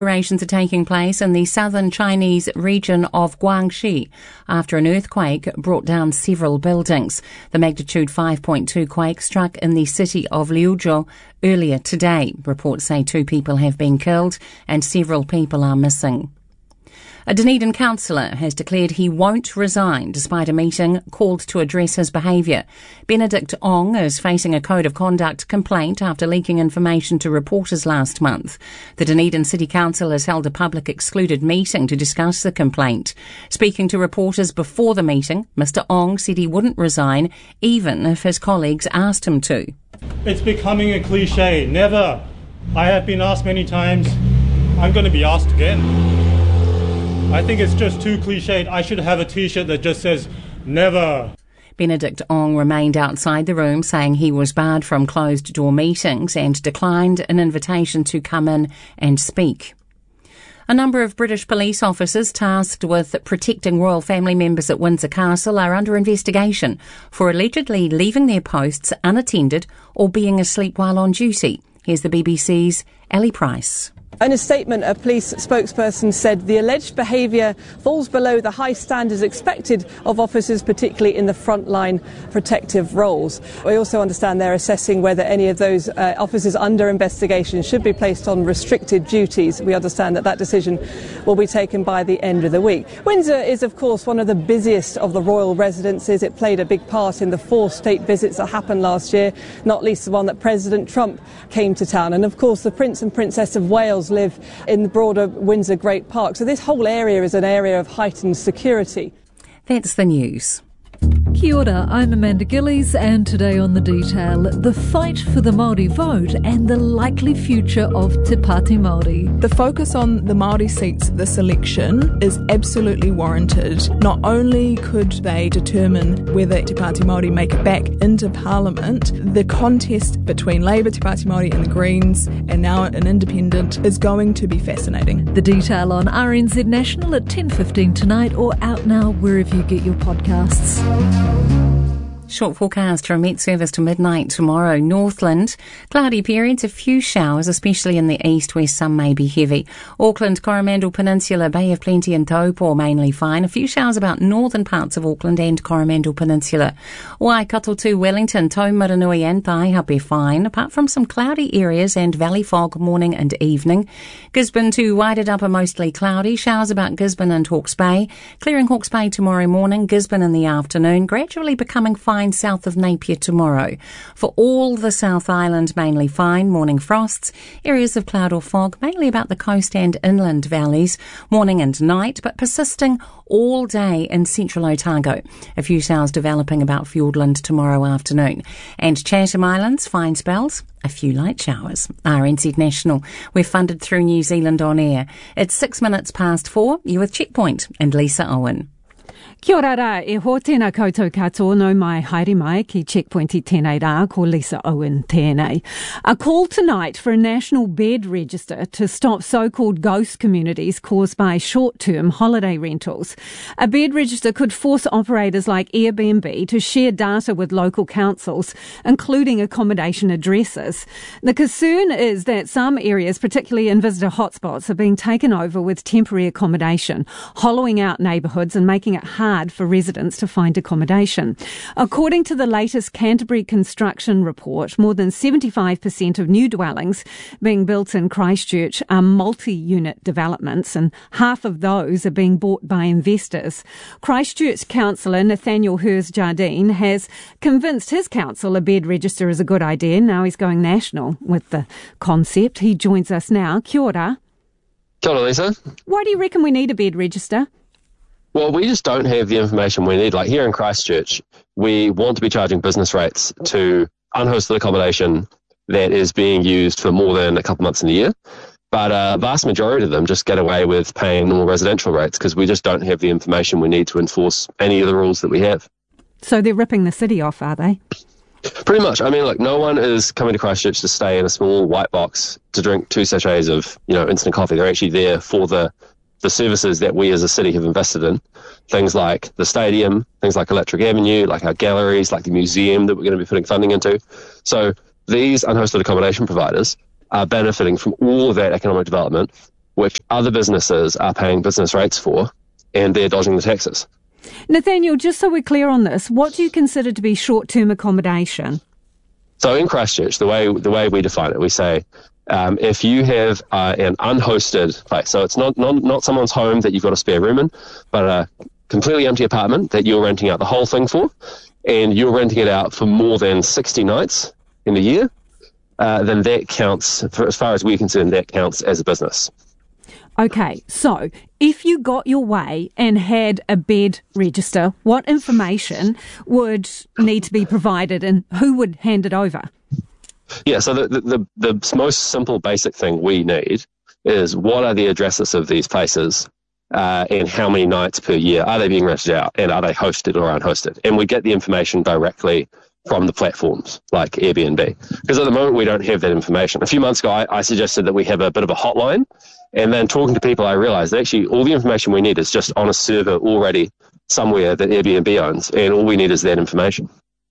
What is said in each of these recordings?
Operations are taking place in the southern Chinese region of Guangxi after an earthquake brought down several buildings. The magnitude 5.2 quake struck in the city of Liuzhou earlier today. Reports say 2 people have been killed and several people are missing. A Dunedin councillor has declared he won't resign despite a meeting called to address his behaviour. Benedict Ong is facing a code of conduct complaint after leaking information to reporters last month. The Dunedin City Council has held a public excluded meeting to discuss the complaint. Speaking to reporters before the meeting, Mr Ong said he wouldn't resign even if his colleagues asked him to. It's becoming a cliche. Never. I have been asked many times. I'm going to be asked again. I think it's just too cliched. I should have a t-shirt that just says, never. Benedict Ong remained outside the room saying he was barred from closed-door meetings and declined an invitation to come in and speak. A number of British police officers tasked with protecting royal family members at Windsor Castle are under investigation for allegedly leaving their posts unattended or being asleep while on duty. Here's the BBC's Ellie Price. In a statement, a police spokesperson said the alleged behaviour falls below the high standards expected of officers, particularly in the frontline protective roles. We also understand they're assessing whether any of those officers under investigation should be placed on restricted duties. We understand that decision will be taken by the end of the week. Windsor is, of course, one of the busiest of the royal residences. It played a big part in the 4 state visits that happened last year, not least the one that President Trump came to town. And, of course, the Prince and Princess of Wales live in the broader Windsor Great Park. So this whole area is an area of heightened security. That's the news. Kia ora, I'm Amanda Gillies, and today on The Detail, the fight for the Māori vote and the likely future of Te Pāti Māori. The focus on the Māori seats this election is absolutely warranted. Not only could they determine whether Te Pāti Māori make it back into Parliament, the contest between Labour, Te Pāti Māori and the Greens, and now an independent, is going to be fascinating. The Detail on RNZ National at 10:15 tonight, or out now wherever you get your podcasts. Short forecast from Met Service to midnight tomorrow. Northland, cloudy periods, a few showers, especially in the east where some may be heavy. Auckland, Coromandel Peninsula, Bay of Plenty and Taupo mainly fine. A few showers about northern parts of Auckland and Coromandel Peninsula. Waikato to Wellington, Taumaranui and Taihape fine, apart from some cloudy areas and valley fog morning and evening. Gisborne to Wairarapa mostly cloudy, showers about Gisborne and Hawke's Bay. Clearing Hawke's Bay tomorrow morning, Gisborne in the afternoon, gradually becoming fine south of Napier tomorrow. For all the South Island, mainly fine, morning frosts, areas of cloud or fog, mainly about the coast and inland valleys, morning and night, but persisting all day in central Otago. A few showers developing about Fiordland tomorrow afternoon. And Chatham Islands, fine spells, a few light showers. RNZ National, we're funded through New Zealand On Air. It's 6 minutes past 4, you're with Checkpoint and Lisa Owen. Kia ora rā, e ho tēnā koutou katoa no mai haere mai ki Checkpoint I tēnei rā, ko Lisa Owen tēnei. A call tonight for a national bed register to stop so-called ghost communities caused by short-term holiday rentals. A bed register could force operators like Airbnb to share data with local councils, including accommodation addresses. The concern is that some areas, particularly in visitor hotspots, are being taken over with temporary accommodation, hollowing out neighbourhoods and making it hard for residents to find accommodation. According to the latest Canterbury Construction Report, more than 75% of new dwellings being built in Christchurch are multi-unit developments, and half of those are being bought by investors. Christchurch councillor Nathaniel Hers Jardine has convinced his council a bed register is a good idea. Now he's going national with the concept. He joins us now. Kia ora. Kia ora, Lisa. Why do you reckon we need a bed register? Well, we just don't have the information we need. Like here in Christchurch, we want to be charging business rates to unhosted accommodation that is being used for more than a couple months in the year. But a vast majority of them just get away with paying normal residential rates because we just don't have the information we need to enforce any of the rules that we have. So they're ripping the city off, are they? Pretty much. I mean, look, no one is coming to Christchurch to stay in a small white box to drink 2 sachets of, instant coffee. They're actually there for the services that we as a city have invested in, things like the stadium, things like Electric Avenue, like our galleries, like the museum that we're going to be putting funding into. So these unhosted accommodation providers are benefiting from all of that economic development which other businesses are paying business rates for, and they're dodging the taxes. Nathaniel, just so we're clear on this, what do you consider to be short-term accommodation? So in Christchurch, the way we define it, we say if you have an unhosted place, so it's not someone's home that you've got a spare room in, but a completely empty apartment that you're renting out the whole thing for, and you're renting it out for more than 60 nights in a year, then that counts, as far as we're concerned, that counts as a business. Okay, so if you got your way and had a bed register, what information would need to be provided and who would hand it over? Yeah, so the most simple basic thing we need is what are the addresses of these places and how many nights per year are they being rented out, and are they hosted or unhosted? And we get the information directly from the platforms like Airbnb. Because at the moment we don't have that information. A few months ago I suggested that we have a bit of a hotline, and then talking to people I realised that actually all the information we need is just on a server already somewhere that Airbnb owns, and all we need is that information.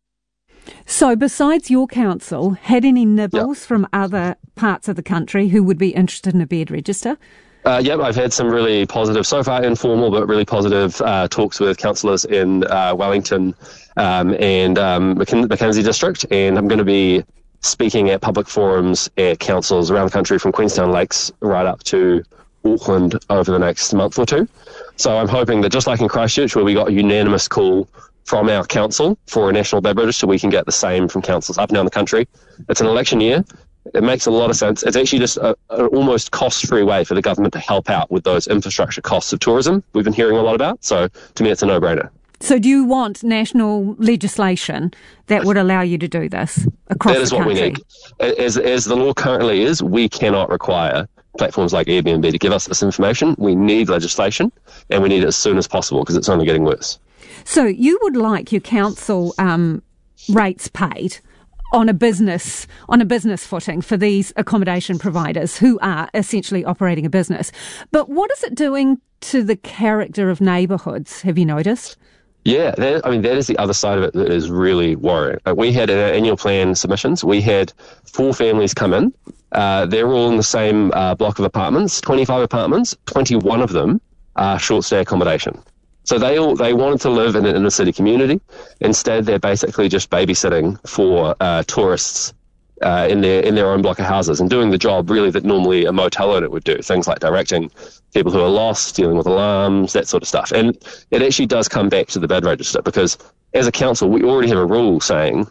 So besides your council, had any nibbles from other parts of the country who would be interested in a bed register? I've had some really positive, so far informal, but really positive talks with councillors in Wellington and Mackenzie District, and I'm going to be speaking at public forums at councils around the country from Queenstown Lakes right up to Auckland over the next month or two. So I'm hoping that just like in Christchurch, where we got a unanimous call from our council for a national bed register, we can get the same from councils up and down the country. It's an election year. It makes a lot of sense. It's actually just an almost cost-free way for the government to help out with those infrastructure costs of tourism we've been hearing a lot about. So to me, it's a no-brainer. So do you want national legislation that would allow you to do this across the country? That is what we need. As the law currently is, we cannot require platforms like Airbnb to give us this information. We need legislation, and we need it as soon as possible because it's only getting worse. So you would like your council rates paid on a business footing for these accommodation providers who are essentially operating a business. But what is it doing to the character of neighbourhoods, have you noticed? Yeah, that is the other side of it that is really worrying. We had in our annual plan submissions, we had 4 families come in. They're all in the same block of apartments, 25 apartments, 21 of them are short stay accommodation. So they wanted to live in an inner city community. Instead, they're basically just babysitting for tourists in their own block of houses and doing the job really that normally a motel owner would do, things like directing people who are lost, dealing with alarms, that sort of stuff. And it actually does come back to the bed register because as a council, we already have a rule saying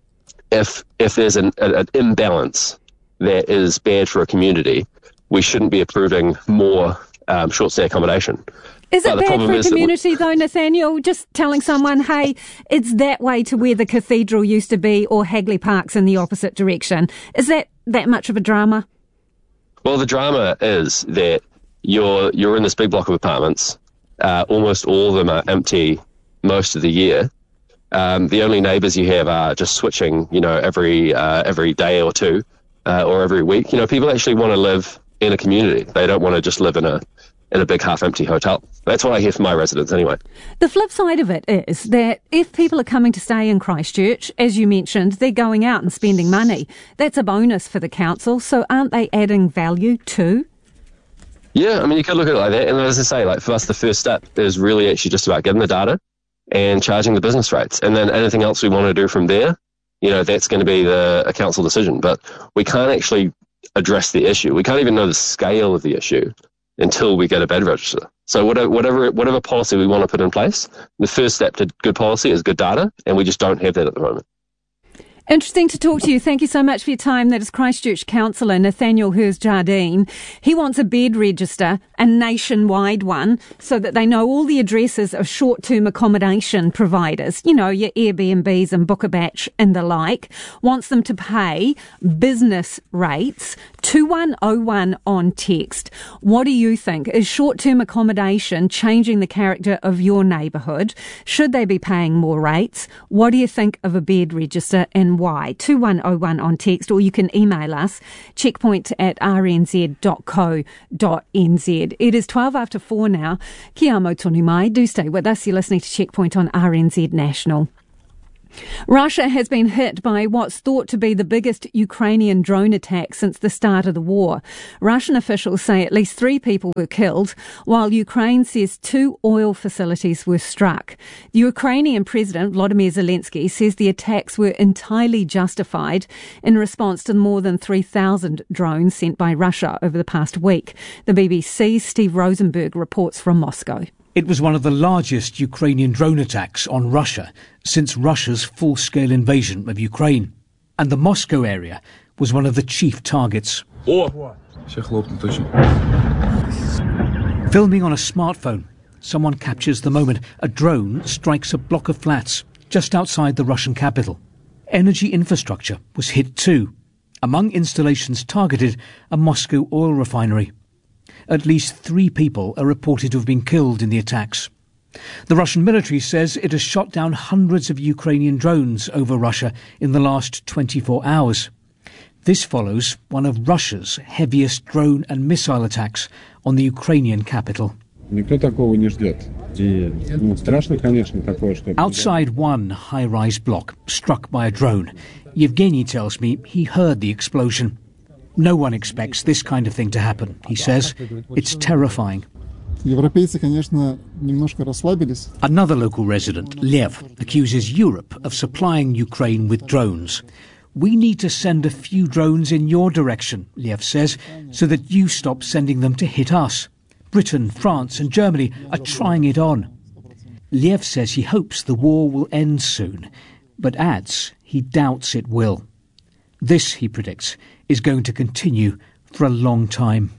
if there's an imbalance that is bad for a community, we shouldn't be approving more short stay accommodation. Is it bad for a community though, Nathaniel? Just telling someone, hey, it's that way to where the cathedral used to be or Hagley Park's in the opposite direction. Is that much of a drama? Well, the drama is that you're in this big block of apartments. Almost all of them are empty most of the year. The only neighbours you have are just switching, every day or two or every week. People actually want to live in a community. They don't want to just live in a big half-empty hotel. That's what I hear from my residents anyway. The flip side of it is that if people are coming to stay in Christchurch, as you mentioned, they're going out and spending money. That's a bonus for the council, so aren't they adding value too? Yeah, you could look at it like that. And as I say, for us, the first step is really actually just about getting the data and charging the business rates. And then anything else we want to do from there, that's going to be a council decision. But we can't actually address the issue. We can't even know the scale of the issue until we get a bed register. So whatever policy we want to put in place, the first step to good policy is good data, and we just don't have that at the moment. Interesting to talk to you. Thank you so much for your time. That is Christchurch councillor Nathaniel Hurst-Jardine. He wants a bed register, a nationwide one, so that they know all the addresses of short-term accommodation providers, your Airbnbs and Book a Batch and the like. Wants them to pay business rates, 2101 on text. What do you think? Is short-term accommodation changing the character of your neighbourhood? Should they be paying more rates? What do you think of a bed register and why? 2101 on text, or you can email us, checkpoint@rnz.co.nz. It is 12 after 4 now. Kia amo tonu mai. Do stay with us. You're listening to Checkpoint on RNZ National. Russia has been hit by what's thought to be the biggest Ukrainian drone attack since the start of the war. Russian officials say at least 3 people were killed, while Ukraine says 2 oil facilities were struck. The Ukrainian President, Volodymyr Zelensky, says the attacks were entirely justified in response to more than 3,000 drones sent by Russia over the past week. The BBC's Steve Rosenberg reports from Moscow. It was one of the largest Ukrainian drone attacks on Russia since Russia's full-scale invasion of Ukraine. And the Moscow area was one of the chief targets. Filming on a smartphone, someone captures the moment a drone strikes a block of flats just outside the Russian capital. Energy infrastructure was hit too. Among installations targeted, a Moscow oil refinery. At least 3 people are reported to have been killed in the attacks. The Russian military says it has shot down hundreds of Ukrainian drones over Russia in the last 24 hours. This follows one of Russia's heaviest drone and missile attacks on the Ukrainian capital. Outside one high-rise block, struck by a drone, Yevgeny tells me he heard the explosion. No one expects this kind of thing to happen, he says. It's terrifying. Another local resident, Lev, accuses Europe of supplying Ukraine with drones. We need to send a few drones in your direction, Lev says, so that you stop sending them to hit us. Britain, France and Germany are trying it on. Lev says he hopes the war will end soon, but adds he doubts it will. This, he predicts, is going to continue for a long time.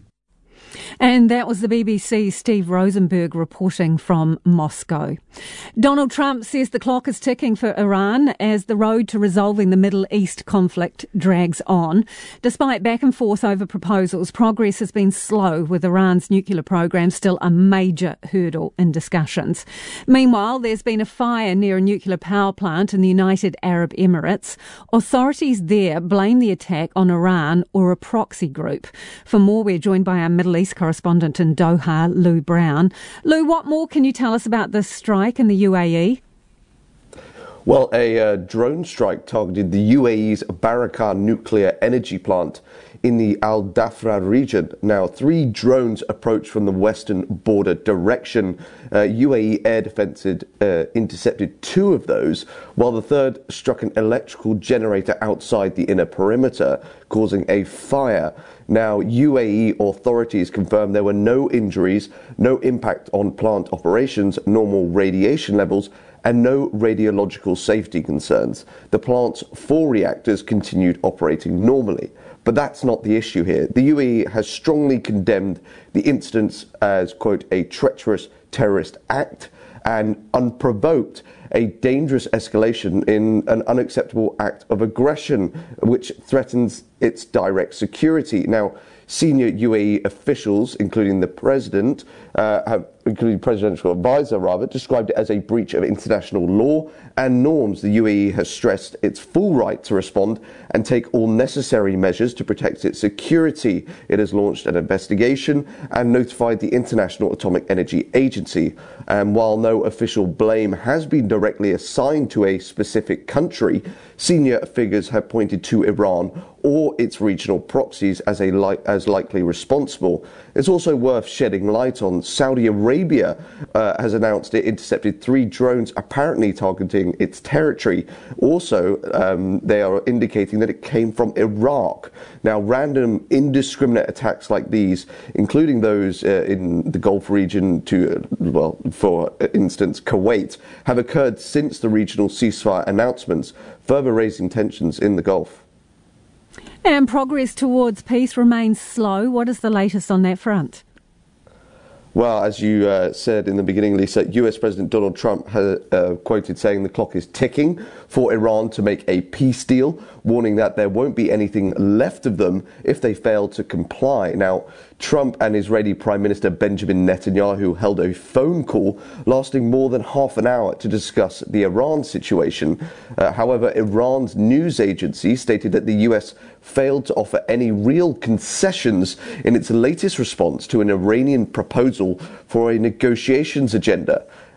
And that was the BBC's Steve Rosenberg reporting from Moscow. Donald Trump says the clock is ticking for Iran as the road to resolving the Middle East conflict drags on. Despite back and forth over proposals, progress has been slow, with Iran's nuclear program still a major hurdle in discussions. Meanwhile, there's been a fire near a nuclear power plant in the United Arab Emirates. Authorities there blame the attack on Iran or a proxy group. For more, we're joined by our Middle East correspondent in Doha, Lou Brown. Lou, what more can you tell us about this strike in the UAE? Well, a drone strike targeted the UAE's Barakah nuclear energy plant in the Al Dhafra region. Now, 3 drones approached from the western border direction. UAE air defense intercepted 2 of those, while the third struck an electrical generator outside the inner perimeter, causing a fire. Now, UAE authorities confirmed there were no injuries, no impact on plant operations, normal radiation levels, and no radiological safety concerns. The plant's 4 reactors continued operating normally. But that's not the issue here. The UAE has strongly condemned the incidents as, quote, a treacherous terrorist act and unprovoked, a dangerous escalation in an unacceptable act of aggression which threatens its direct security. Now, senior UAE officials, including the president, including presidential advisor, described it as a breach of international law and norms. The UAE has stressed its full right to respond and take all necessary measures to protect its security. It has launched an investigation and notified the International Atomic Energy Agency. And while no official blame has been directly assigned to a specific country, senior figures have pointed to Iran or its regional proxies as likely responsible. It's also worth shedding light on Saudi Arabia has announced it intercepted 3 drones apparently targeting its territory. Also, they are indicating that it came from Iraq. Now, random indiscriminate attacks like these, including those in the Gulf region for instance, Kuwait, have occurred since the regional ceasefire announcements, further raising tensions in the Gulf. And progress towards peace remains slow. What is the latest on that front? Well, as you said in the beginning, Lisa, US President Donald Trump has quoted saying the clock is ticking for Iran to make a peace deal, warning that there won't be anything left of them if they fail to comply. Now, Trump and Israeli Prime Minister Benjamin Netanyahu held a phone call lasting more than half an hour to discuss the Iran situation. However, Iran's news agency stated that the US failed to offer any real concessions in its latest response to an Iranian proposal for a negotiations agenda.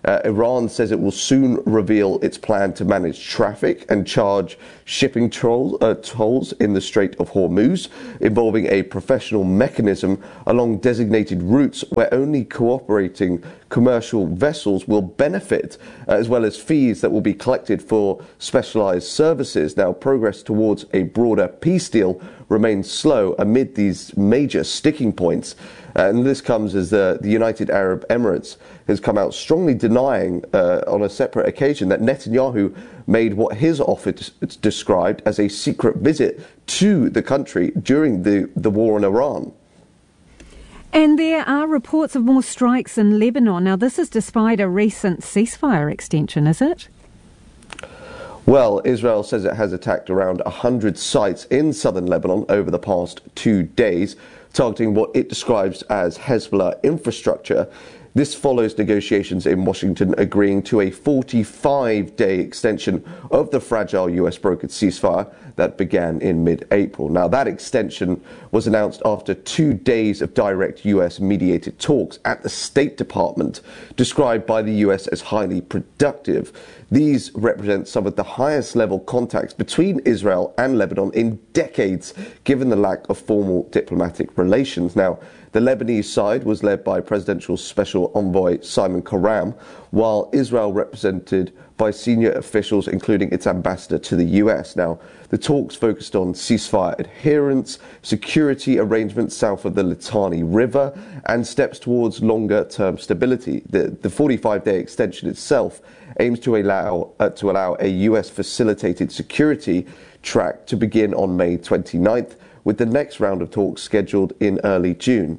Iran says it will soon reveal its plan to manage traffic and charge shipping tolls in the Strait of Hormuz, involving a professional mechanism along designated routes where only cooperating commercial vessels will benefit, as well as fees that will be collected for specialized services. Now, progress towards a broader peace deal remains slow amid these major sticking points. And this comes as the United Arab Emirates has come out strongly denying on a separate occasion that Netanyahu made what his office described as a secret visit to the country during the war in Iran. And there are reports of more strikes in Lebanon. Now, this is despite a recent ceasefire extension, is it? Well, Israel says it has attacked around 100 sites in southern Lebanon over the past 2 days, targeting what it describes as Hezbollah infrastructure. This follows negotiations in Washington agreeing to a 45-day extension of the fragile US brokered ceasefire that began in mid-April. Now, that extension was announced after 2 days of direct US mediated talks at the State Department, described by the US as highly productive. These represent some of the highest level contacts between Israel and Lebanon in decades, given the lack of formal diplomatic relations. Now, the Lebanese side was led by Presidential Special Envoy Simon Karam, while Israel represented by senior officials, including its ambassador to the US. Now, the talks focused on ceasefire adherence, security arrangements south of the Litani River, and steps towards longer-term stability. The 45-day extension itself aims to allow a US-facilitated security track to begin on May 29th, with the next round of talks scheduled in early June.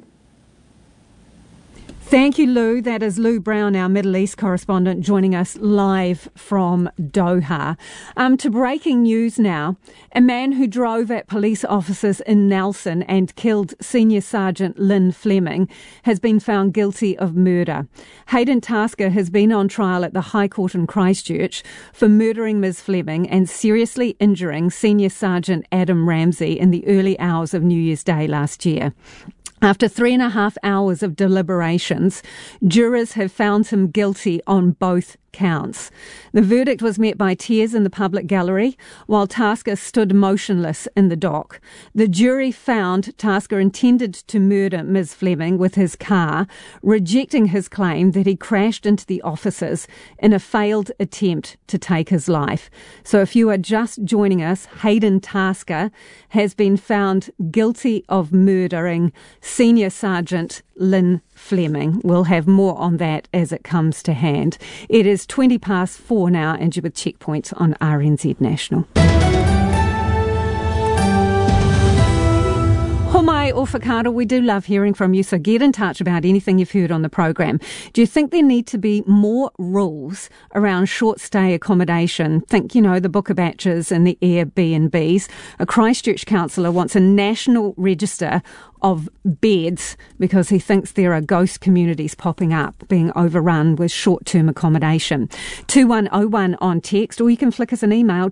Thank you, Lou. That is Lou Brown, our Middle East correspondent, joining us live from Doha. To breaking news now. A man who drove at police officers in Nelson and killed Senior Sergeant Lynn Fleming has been found guilty of murder. Hayden Tasker has been on trial at the High Court in Christchurch for murdering Ms. Fleming and seriously injuring Senior Sergeant Adam Ramsey in the early hours of New Year's Day last year. After 3.5 hours of deliberations, jurors have found him guilty on both counts. The verdict was met by tears in the public gallery, while Tasker stood motionless in the dock. The jury found Tasker intended to murder Ms. Fleming with his car, rejecting his claim that he crashed into the officers in a failed attempt to take his life. So if you are just joining us, Hayden Tasker has been found guilty of murdering Senior Sergeant Lynn Fleming. We'll have more on that as it comes to hand. It is 4:20 now, and you're with Checkpoint on RNZ National. Homai or whakaaro, we do love hearing from you, so get in touch about anything you've heard on the program. Do you think there need to be more rules around short stay accommodation? Think, the Booker Batches and the Airbnbs. A Christchurch councillor wants a national register of beds because he thinks there are ghost communities popping up, being overrun with short-term accommodation. 2101 on text, or you can flick us an email,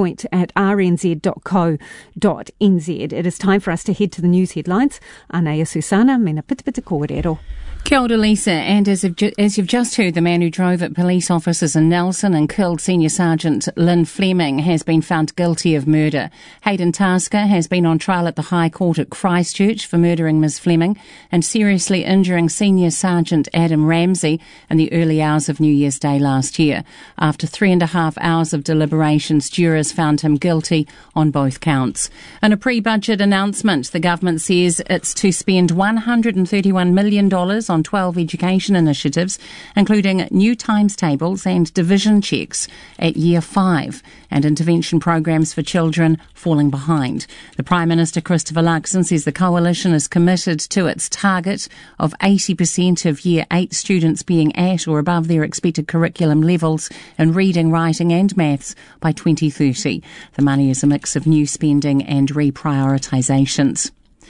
checkpoint@rnz.co.nz. It is time for us to head to the news headlines. Anea Susana, mena pitipiti kōrero. Kia ora, Lisa. And as you've just heard, the man who drove at police officers in Nelson and killed Senior Sergeant Lynn Fleming has been found guilty of murder. Hayden Tasker has been on trial at the High Court at Christchurch for murdering Ms. Fleming and seriously injuring Senior Sergeant Adam Ramsey in the early hours of New Year's Day last year. After 3.5 hours of deliberations, jurors found him guilty on both counts. In a pre-budget announcement, the government says it's to spend $131 million on 12 education initiatives, including new times tables and division checks at Year 5 and intervention programs for children falling behind. The Prime Minister, Christopher Luxon, says the coalition is committed to its target of 80% of Year 8 students being at or above their expected curriculum levels in reading, writing and maths by 2030. The money is a mix of new spending and reprioritisations.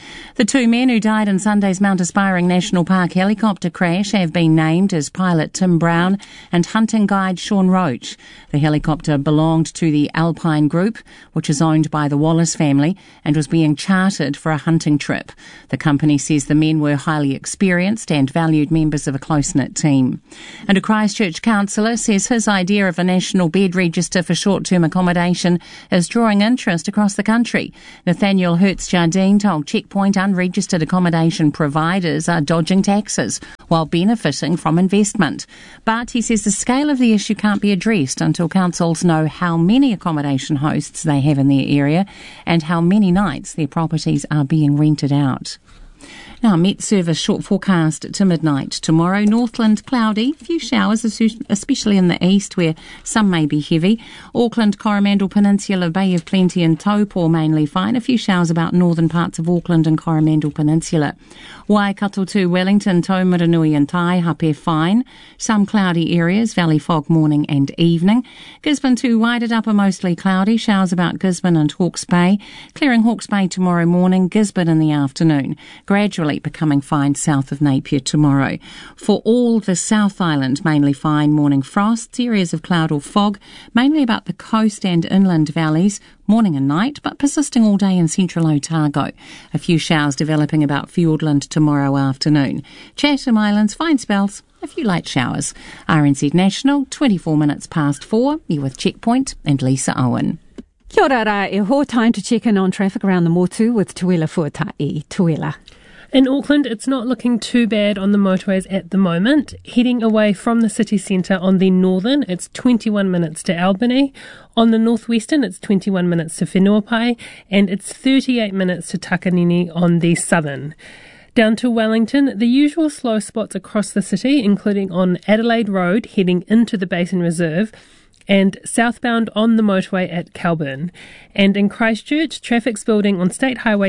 The two men who died in Sunday's Mount Aspiring National Park helicopter crash have been named as pilot Tim Brown and hunting guide Sean Roach. The helicopter belonged to the Alpine Group, which is owned by the Wallace family, and was being chartered for a hunting trip. The company says the men were highly experienced and valued members of a close-knit team. And a Christchurch councillor says his idea of a national bed register for short-term accommodation is drawing interest across the country. Nathaniel Hertz-Jardine told Checkpoint unregistered accommodation providers are dodging taxes while benefiting from investment. But he says the scale of the issue can't be addressed until councils know how many accommodation hosts they have in their area and how many nights their properties are being rented out. Now, Met Service short forecast to midnight tomorrow. Northland cloudy, a few showers, especially in the east where some may be heavy. Auckland, Coromandel Peninsula, Bay of Plenty and Taupo mainly fine. A few showers about northern parts of Auckland and Coromandel Peninsula. Waikato to Wellington, Taumaranui and Taihape fine. Some cloudy areas, valley fog morning and evening. Gisborne to Wairarapa mostly cloudy. Showers about Gisborne and Hawke's Bay. Clearing Hawke's Bay tomorrow morning. Gisborne in the afternoon. Gradually becoming fine south of Napier tomorrow. For all the South Island, mainly fine morning frosts, areas of cloud or fog, mainly about the coast and inland valleys, morning and night, but persisting all day in central Otago. A few showers developing about Fiordland tomorrow afternoon. Chatham Islands, fine spells, a few light showers. RNZ National, 24 minutes past 4. You're with Checkpoint and Lisa Owen. Kia ora rā e ho, time to check in on traffic around the Motu with Tuela Fuatai. Tuela. In Auckland, it's not looking too bad on the motorways at the moment. Heading away from the city centre on the northern, it's 21 minutes to Albany. On the northwestern, it's 21 minutes to Whenuapai, and it's 38 minutes to Takanini on the southern. Down to Wellington, the usual slow spots across the city, including on Adelaide Road, heading into the Basin Reserve, and southbound on the motorway at Kelburn. And in Christchurch, traffic's building on State Highway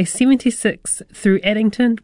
76 through Addington,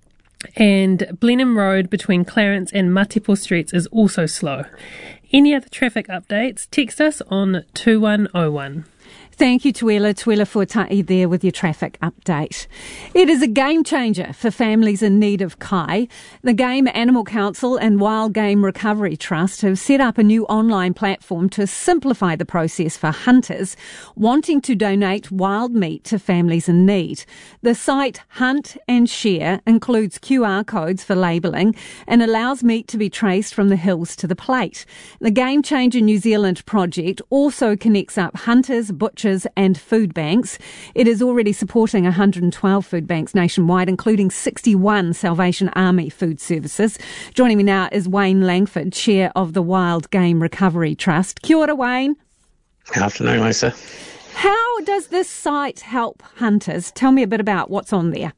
and Blenheim Road between Clarence and Matipo Streets is also slow. Any other traffic updates, text us on 2101. Thank you, Tuela Fuatai there with your traffic update. It is a game changer for families in need of kai. The Game Animal Council and Wild Game Recovery Trust have set up a new online platform to simplify the process for hunters wanting to donate wild meat to families in need. The site Hunt and Share includes QR codes for labelling and allows meat to be traced from the hills to the plate. The Game Changer New Zealand project also connects up hunters, butchers and food banks. It is already supporting 112 food banks nationwide, including 61 Salvation Army food services. Joining me now is Wayne Langford, Chair of the Wild Game Recovery Trust. Kia ora, Wayne. Good afternoon, Lisa. How does this site help hunters? Tell me a bit about what's on there.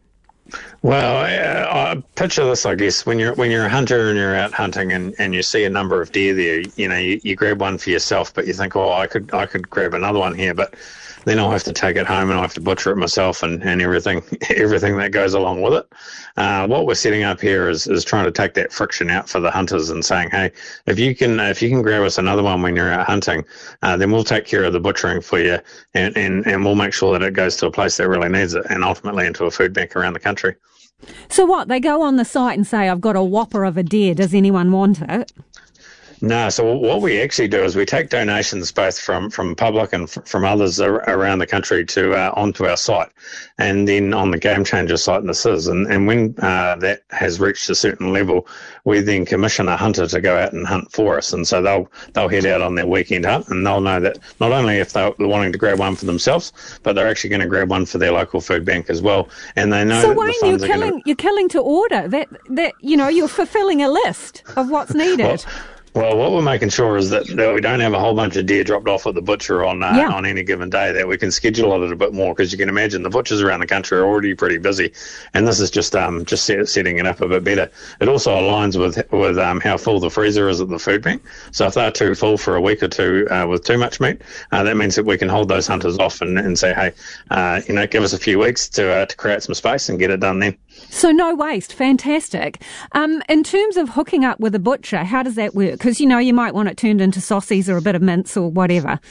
Well, picture this, I guess, when you're a hunter and you're out hunting and you see a number of deer there, you grab one for yourself, but you think, oh, I could grab another one here, but then I'll have to take it home and I'll have to butcher it myself and everything that goes along with it. What we're setting up here is trying to take that friction out for the hunters and saying, hey, if you can grab us another one when you're out hunting, then we'll take care of the butchering for you and we'll make sure that it goes to a place that really needs it and ultimately into a food bank around the country. So what, they go on the site and say, I've got a whopper of a deer, does anyone want it? No, so what we actually do is we take donations both from public and from others around the country to onto our site, and then on the Game Changer site, this is, and when that has reached a certain level, we then commission a hunter to go out and hunt for us, and so they'll head out on their weekend hunt, and they'll know that not only if they're wanting to grab one for themselves, but they're actually going to grab one for their local food bank as well, and they know. So Wayne, you're killing to order. That you're fulfilling a list of what's needed. Well, what we're making sure is that we don't have a whole bunch of deer dropped off at the butcher on any given day, that we can schedule a little bit more, because you can imagine the butchers around the country are already pretty busy, and this is just setting it up a bit better. It also aligns with how full the freezer is at the food bank. So if they're too full for a week or two with too much meat, that means that we can hold those hunters off and say, hey, give us a few weeks to create some space and get it done then. So no waste, fantastic. In terms of hooking up with a butcher, how does that work? Because, you might want it turned into sausages or a bit of mince or whatever.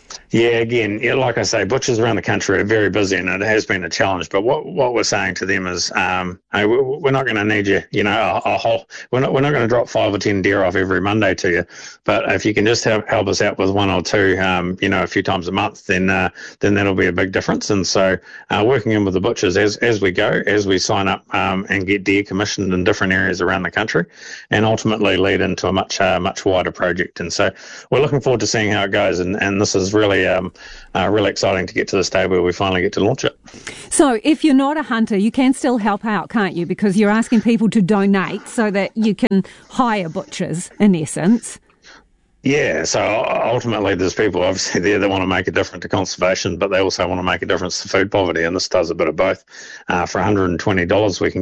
Yeah, again, like I say, butchers around the country are very busy, and it has been a challenge. But what we're saying to them is, hey, we're not going to need you, a whole. We're not going to drop 5 or 10 deer off every Monday to you. But if you can just help us out with 1 or 2, a few times a month, then that'll be a big difference. And so, working in with the butchers as we go, as we sign up and get deer commissioned in different areas around the country, and ultimately lead into a much wider project. And so, we're looking forward to seeing how it goes. And this is really exciting to get to the stage where we finally get to launch it. So if you're not a hunter, you can still help out, can't you? Because you're asking people to donate so that you can hire butchers, in essence. Yeah, so ultimately there's people obviously there that want to make a difference to conservation, but they also want to make a difference to food poverty, and this does a bit of both. For $120, we can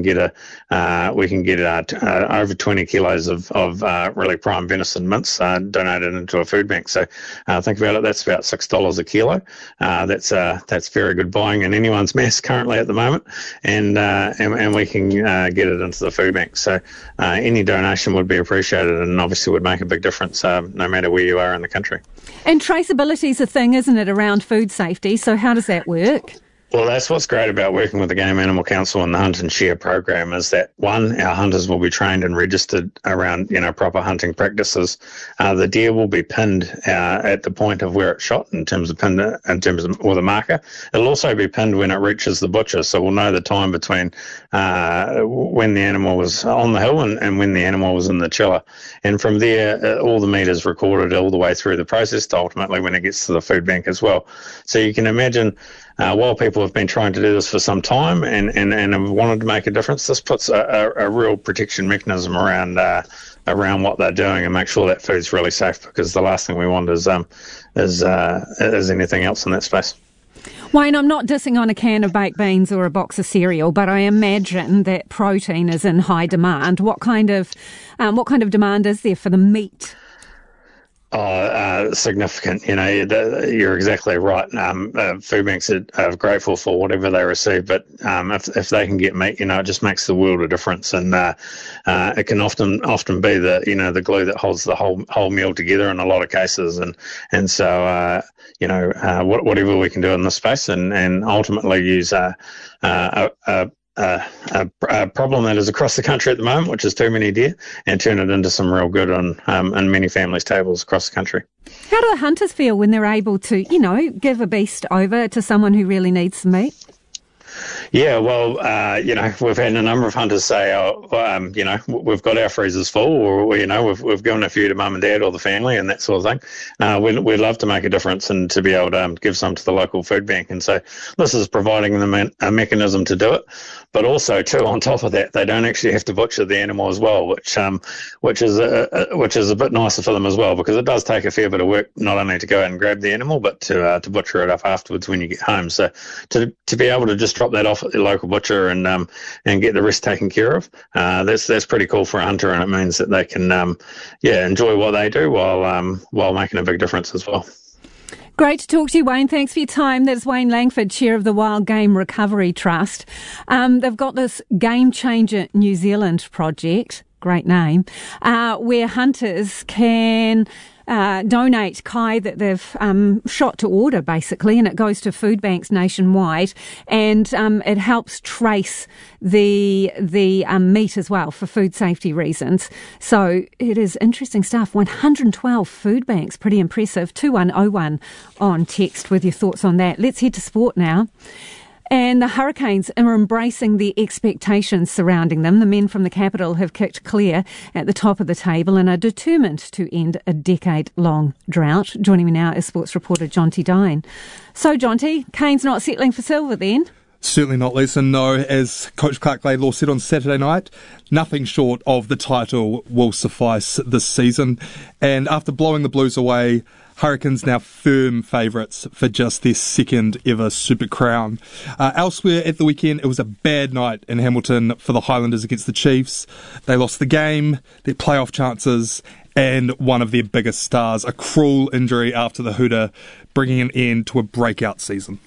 get over 20 kilos of really prime venison mince donated into a food bank. So think about it, that's about $6 a kilo. That's very good buying in anyone's mess currently at the moment, and we can get it into the food bank. So any donation would be appreciated, and obviously would make a big difference. No matter where you are in the country. And traceability is a thing, isn't it, around food safety? So how does that work? Well, that's what's great about working with the Game Animal Council and the Hunt and Share program is that, one, our hunters will be trained and registered around, proper hunting practices. The deer will be pinned at the point of where it's shot or the marker. It'll also be pinned when it reaches the butcher, so we'll know the time between when the animal was on the hill and when the animal was in the chiller. And from there, all the meat is recorded all the way through the process to ultimately when it gets to the food bank as well. So you can imagine, while people have been trying to do this for some time and have wanted to make a difference, this puts a real protection mechanism around what they're doing and make sure that food's really safe, because the last thing we want is anything else in that space. Wayne, I'm not dissing on a can of baked beans or a box of cereal, but I imagine that protein is in high demand. What kind of demand is there for the meat? Significant. You're exactly right. Food banks are grateful for whatever they receive, but if they can get meat, it just makes the world a difference. And it can often be the glue that holds the whole meal together in a lot of cases. And so whatever we can do in this space, and ultimately use a problem that is across the country at the moment, which is too many deer, and turn it into some real good on many families' tables across the country. How do the hunters feel when they're able to, give a beast over to someone who really needs some meat? Yeah, well, we've had a number of hunters say, we've got our freezers full, or, we've given a few to mum and dad or the family and that sort of thing. We'd love to make a difference and to be able to give some to the local food bank. And so this is providing them a mechanism to do it. But also, too, on top of that, they don't actually have to butcher the animal as well, which is a bit nicer for them as well, because it does take a fair bit of work not only to go out and grab the animal, but to butcher it up afterwards when you get home. So to be able to just drop that off at the local butcher and get the rest taken care of, that's pretty cool for a hunter, and it means that they can enjoy what they do while making a big difference as well. Great to talk to you, Wayne. Thanks for your time. That's Wayne Langford, Chair of the Wild Game Recovery Trust. They've got this Game Changer New Zealand project, great name, where hunters can donate kai that they've shot to order, basically, and it goes to food banks nationwide, and it helps trace the meat as well for food safety reasons. So it is interesting stuff. 112 food banks, pretty impressive. 2101 on text with your thoughts on that. Let's head to sport now. And the Hurricanes are embracing the expectations surrounding them. The men from the capital have kicked clear at the top of the table and are determined to end a decade-long drought. Joining me now is sports reporter Jonty Dine. So, Jonty, Canes not settling for silver then? Certainly not, Lisa. No, as Coach Clark Laidlaw said on Saturday night, nothing short of the title will suffice this season. And after blowing the Blues away, Hurricanes now firm favourites for just their second ever Super Crown. Elsewhere at the weekend, it was a bad night in Hamilton for the Highlanders against the Chiefs. They lost the game, their playoff chances, and one of their biggest stars, a cruel injury after the hooter, bringing an end to a breakout season.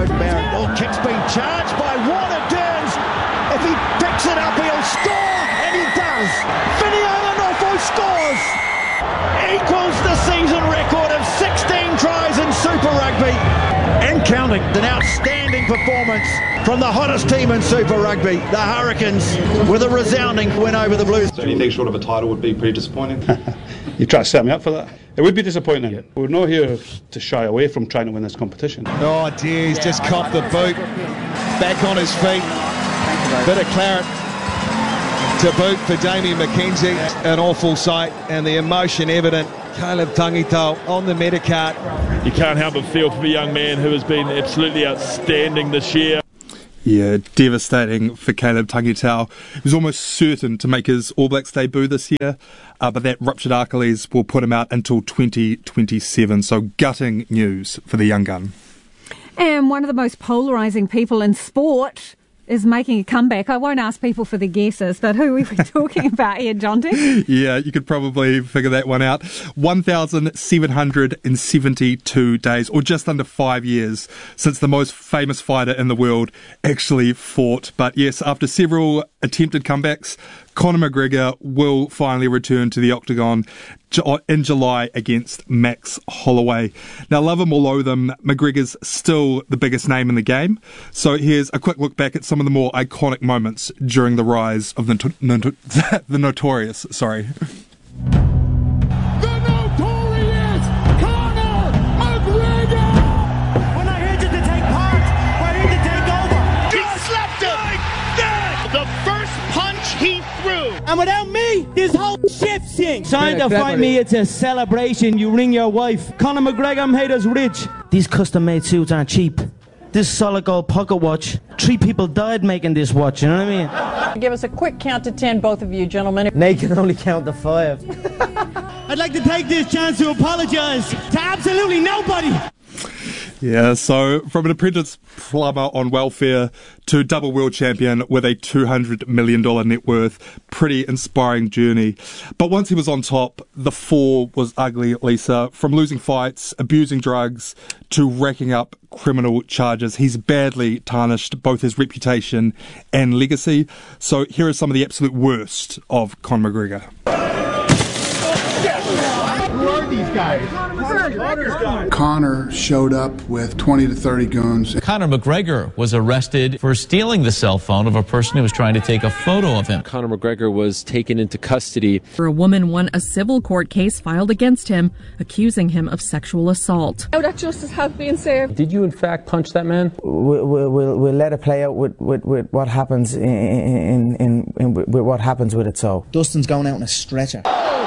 Kick's been charged by Warner Dearns. If he picks it up, he'll score, and he does. Finiana Nofo scores. Equals the season record of 16 tries in Super Rugby and counting. An outstanding performance from the hottest team in Super Rugby, the Hurricanes, with a resounding win over the Blues. So anything short of a title would be pretty disappointing. You try to set me up for that. It would be disappointing. Yeah. We're not here to shy away from trying to win this competition. Oh dear, he's just copped the boot. Back on his feet. Bit of claret to boot for Damien McKenzie. An awful sight, and the emotion evident. Caleb Tangitau on the Medicart. You can't help but feel for the young man who has been absolutely outstanding this year. Yeah, devastating for Caleb Tangitau. He was almost certain to make his All Blacks debut this year, but that ruptured Achilles will put him out until 2027. So gutting news for the young gun. And one of the most polarising people in sport is making a comeback. I won't ask people for the guesses, but who are we talking about here, Jonty? Yeah, you could probably figure that one out. 1,772 days, or just under 5 years, since the most famous fighter in the world actually fought. But yes, after several attempted comebacks, Conor McGregor will finally return to the octagon in July against Max Holloway. Now, love him or loathe him, McGregor's still the biggest name in the game. So here's a quick look back at some of the more iconic moments during the rise of the notorious. Sorry. And without me, this whole ship sinks. Time to fight me, it's a celebration. You ring your wife. Conor McGregor made us rich. These custom-made suits aren't cheap. This solid gold pocket watch, 3 people died making this watch, you know what I mean? Give us a quick count to 10, both of you gentlemen. They can only count to 5. I'd like to take this chance to apologise to absolutely nobody. Yeah, so from an apprentice plumber on welfare to double world champion with a $200 million net worth, pretty inspiring journey. But once he was on top, the fall was ugly, Lisa. From losing fights, abusing drugs, to racking up criminal charges, he's badly tarnished both his reputation and legacy. So here are some of the absolute worst of Conor McGregor. Who are these guys? Conor showed up with 20 to 30 goons. Conor McGregor was arrested for stealing the cell phone of a person who was trying to take a photo of him. Conor McGregor was taken into custody. A woman won a civil court case filed against him, accusing him of sexual assault. Now that justice has been served. Did you in fact punch that man? We'll let it play out with what happens with what happens with it. So Dustin's going out in a stretcher.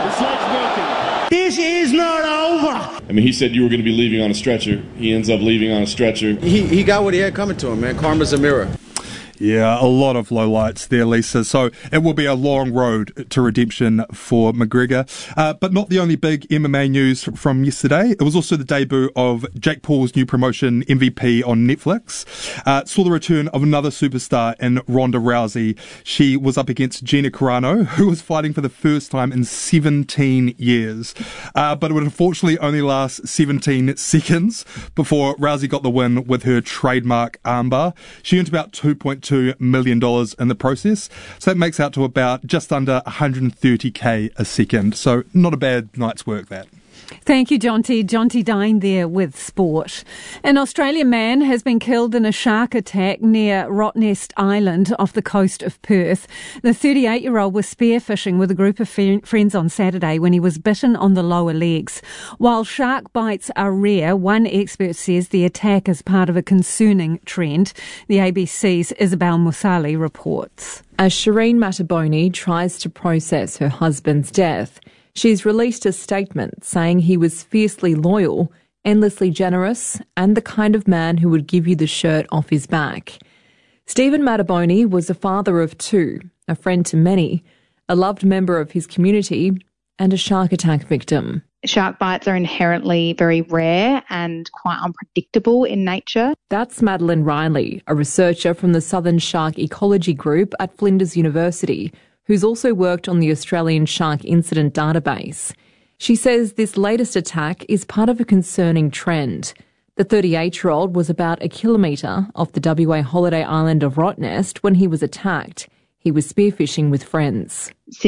This is not over. I mean, he said you were going to be leaving on a stretcher. He ends up leaving on a stretcher. He got what he had coming to him, man. Karma's a mirror. Yeah, a lot of lowlights there, Lisa. So it will be a long road to redemption for McGregor. But not the only big MMA news from yesterday. It was also the debut of Jake Paul's new promotion, MVP, on Netflix. Saw the return of another superstar in Ronda Rousey. She was up against Gina Carano, who was fighting for the first time in 17 years. But it would unfortunately only last 17 seconds before Rousey got the win with her trademark armbar. She earned about $2.2 million in the process. So that makes out to about just under 130k a second. So not a bad night's work, that. Thank you, Jonty. Jonty Dine there with sport. An Australian man has been killed in a shark attack near Rottnest Island off the coast of Perth. The 38-year-old was spearfishing with a group of friends on Saturday when he was bitten on the lower legs. While shark bites are rare, one expert says the attack is part of a concerning trend. The ABC's Isabel Musali reports. As Shireen Mataboni tries to process her husband's death, she's released a statement saying he was fiercely loyal, endlessly generous, and the kind of man who would give you the shirt off his back. Stephen Mataboni was a father of 2, a friend to many, a loved member of his community, and a shark attack victim. Shark bites are inherently very rare and quite unpredictable in nature. That's Madeline Riley, a researcher from the Southern Shark Ecology Group at Flinders University, who's also worked on the Australian Shark Incident Database. She says this latest attack is part of a concerning trend. The 38-year-old was about a kilometre off the WA holiday island of Rottnest when he was attacked. He was spearfishing with friends. Since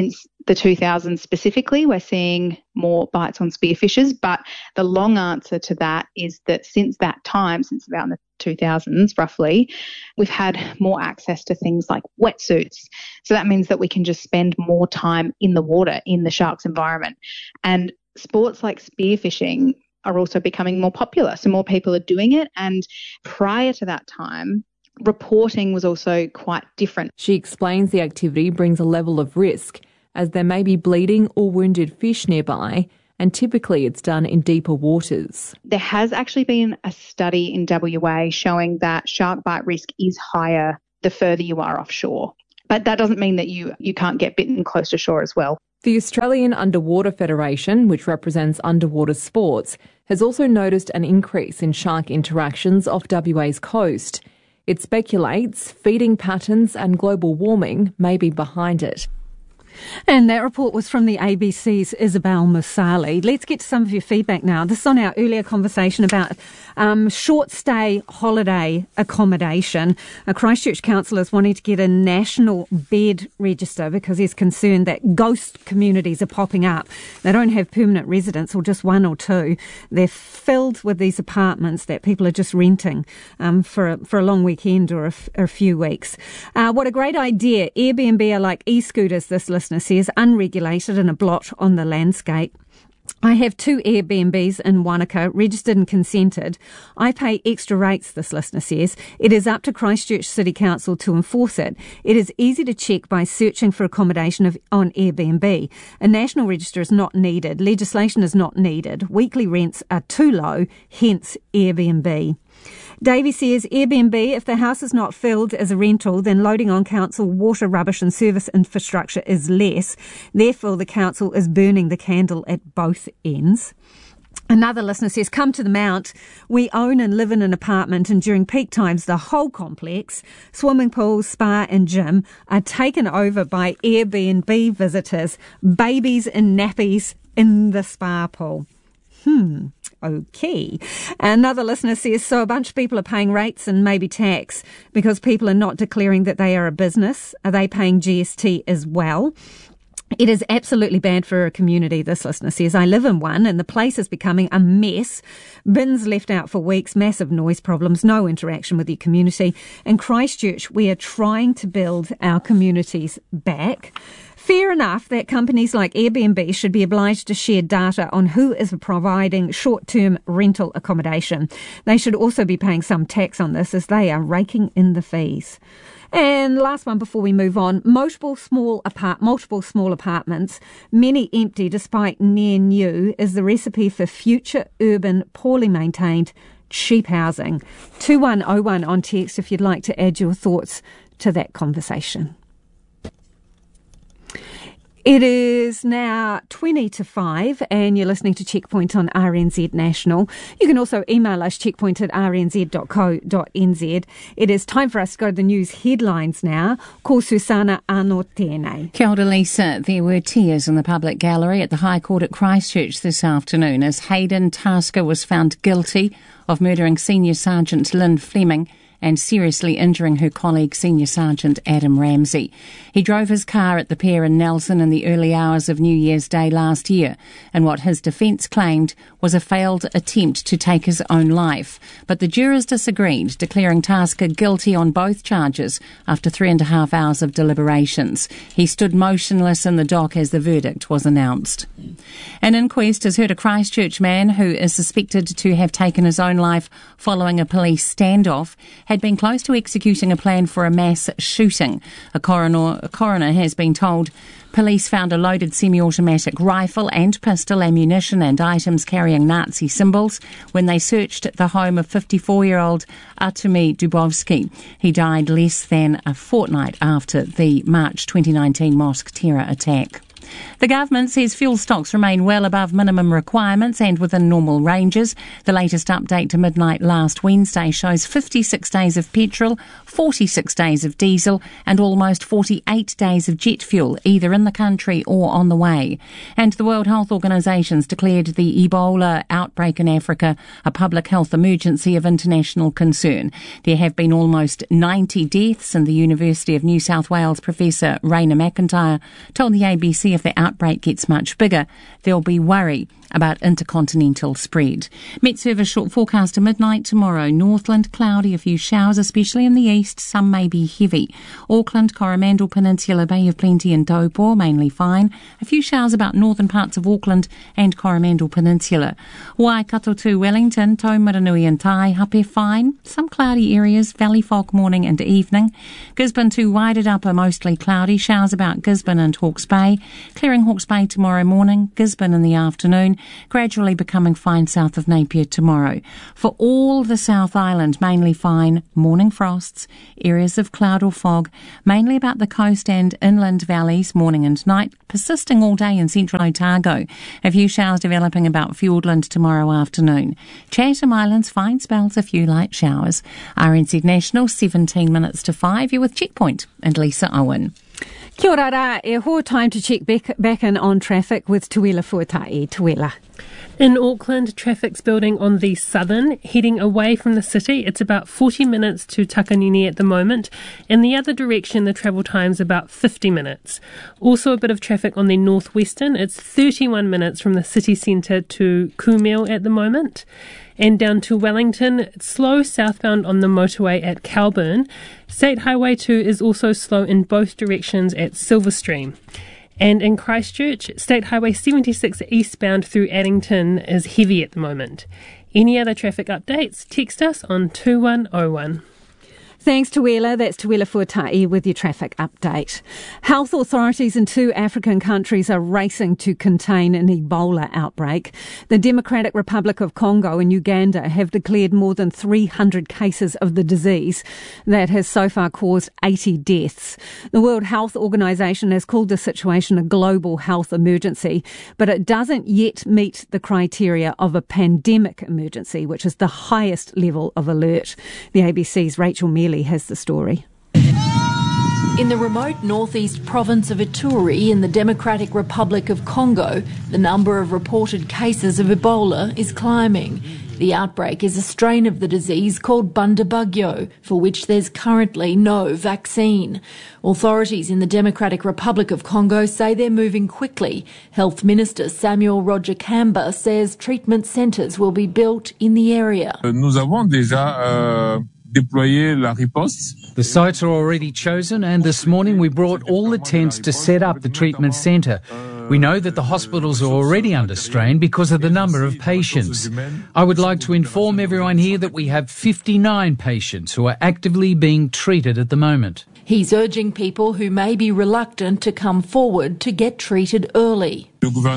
the 2000s specifically, we're seeing more bites on spearfishers. But the long answer to that is that since that time, since about the 2000s roughly, we've had more access to things like wetsuits. So that means that we can just spend more time in the water, in the shark's environment. And sports like spearfishing are also becoming more popular. So more people are doing it. And prior to that time, reporting was also quite different. She explains the activity brings a level of risk, as there may be bleeding or wounded fish nearby, and typically it's done in deeper waters. There has actually been a study in WA showing that shark bite risk is higher the further you are offshore. But that doesn't mean that you can't get bitten close to shore as well. The Australian Underwater Federation, which represents underwater sports, has also noticed an increase in shark interactions off WA's coast. It speculates feeding patterns and global warming may be behind it. And that report was from the ABC's Isabel Musali. Let's get to some of your feedback now. This is on our earlier conversation about short stay holiday accommodation. A Christchurch council is wanting to get a national bed register because he's concerned that ghost communities are popping up. They don't have permanent residents or just one or two. They're filled with these apartments that people are just renting for a long weekend or a few weeks. What a great idea. Airbnb are like e-scooters, this listener says, unregulated and a blot on the landscape. I have 2 Airbnbs in Wanaka, registered and consented. I pay extra rates, this listener says. It is up to Christchurch City Council to enforce it. It is easy to check by searching for accommodation on Airbnb. A national register is not needed. Legislation is not needed. Weekly rents are too low, hence Airbnb. Davey says, Airbnb, if the house is not filled as a rental, then loading on council water, rubbish and service infrastructure is less. Therefore, the council is burning the candle at both ends. Another listener says, come to the Mount. We own and live in an apartment, and during peak times, the whole complex, swimming pool, spa and gym, are taken over by Airbnb visitors, babies in nappies in the spa pool. Okay. Another listener says, so a bunch of people are paying rates and maybe tax because people are not declaring that they are a business. Are they paying GST as well? It is absolutely bad for a community, this listener says. I live in one and the place is becoming a mess. Bins left out for weeks, massive noise problems, no interaction with the community. In Christchurch, we are trying to build our communities back. Fair enough that companies like Airbnb should be obliged to share data on who is providing short-term rental accommodation. They should also be paying some tax on this as they are raking in the fees. And last one before we move on, multiple small apartments, many empty despite near new, is the recipe for future urban, poorly maintained, cheap housing. 2101 on text if you'd like to add your thoughts to that conversation. It is now 20 to 5 and you're listening to Checkpoint on RNZ National. You can also email us checkpoint@rnz.co.nz. It is time for us to go to the news headlines now. Ko Susana Ano tēnei. Kia ora, Lisa. There were tears in the public gallery at the High Court at Christchurch this afternoon as Hayden Tasker was found guilty of murdering Senior Sergeant Lynn Fleming and seriously injuring her colleague, Senior Sergeant Adam Ramsey. He drove his car at the pier in Nelson in the early hours of New Year's Day last year, and what his defence claimed was a failed attempt to take his own life. But the jurors disagreed, declaring Tasker guilty on both charges after 3.5 hours of deliberations. He stood motionless in the dock as the verdict was announced. An inquest has heard a Christchurch man who is suspected to have taken his own life following a police standoff had been close to executing a plan for a mass shooting. A coroner has been told police found a loaded semi-automatic rifle and pistol ammunition and items carrying Nazi symbols when they searched the home of 54-year-old Artemy Dubovsky. He died less than a fortnight after the March 2019 mosque terror attack. The government says fuel stocks remain well above minimum requirements and within normal ranges. The latest update to midnight last Wednesday shows 56 days of petrol, 46 days of diesel and almost 48 days of jet fuel, either in the country or on the way. And the World Health Organization's declared the Ebola outbreak in Africa a public health emergency of international concern. There have been almost 90 deaths, and the University of New South Wales professor Raina McIntyre told the ABC see if the outbreak gets much bigger, there'll be worry about intercontinental spread. Met Service short forecast to midnight tomorrow. Northland, cloudy, a few showers, especially in the east. Some may be heavy. Auckland, Coromandel Peninsula, Bay of Plenty and Taupo, mainly fine. A few showers about northern parts of Auckland and Coromandel Peninsula. Waikato to Wellington, Taumaranui and Tai, Hape fine. Some cloudy areas, valley fog morning and evening. Gisborne to Wairarapa, mostly cloudy. Showers about Gisborne and Hawke's Bay. Clearing Hawke's Bay tomorrow morning. Gisborne in the afternoon. Gradually becoming fine south of Napier tomorrow. For all the South Island, mainly fine, morning frosts, areas of cloud or fog, mainly about the coast and inland valleys, morning and night, persisting all day in central Otago. A few showers developing about Fiordland tomorrow afternoon. Chatham Islands, fine spells, a few light showers. RNZ National, 17 minutes to 5. You're with Checkpoint and Lisa Owen. Kia ora rā, e ho time to check back in on traffic with Tuela Fuatai. Tuela. In Auckland, traffic's building on the southern, heading away from the city. It's about 40 minutes to Takanini at the moment. In the other direction, the travel time's about 50 minutes. Also a bit of traffic on the northwestern. It's 31 minutes from the city centre to Kumil at the moment. And down to Wellington, it's slow southbound on the motorway at Calburn. State Highway 2 is also slow in both directions at Silverstream. And in Christchurch, State Highway 76 eastbound through Addington is heavy at the moment. Any other traffic updates, text us on 2101. Thanks, Tuela. That's Tuela Fuatai with your traffic update. Health authorities in 2 African countries are racing to contain an Ebola outbreak. The Democratic Republic of Congo and Uganda have declared more than 300 cases of the disease that has so far caused 80 deaths. The World Health Organization has called the situation a global health emergency, but it doesn't yet meet the criteria of a pandemic emergency, which is the highest level of alert. The ABC's Rachel Mealy has the story. In the remote northeast province of Ituri in the Democratic Republic of Congo, the number of reported cases of Ebola is climbing. The outbreak is a strain of the disease called Bundibugyo, for which there's currently no vaccine. Authorities in the Democratic Republic of Congo say they're moving quickly. Health Minister Samuel Roger Kamba says treatment centres will be built in the area. Nous avons déjà déployer la riposte. The sites are already chosen, and this morning we brought all the tents to set up the treatment centre. We know that the hospitals are already under strain because of the number of patients. I would like to inform everyone here that we have 59 patients who are actively being treated at the moment. He's urging people who may be reluctant to come forward to get treated early.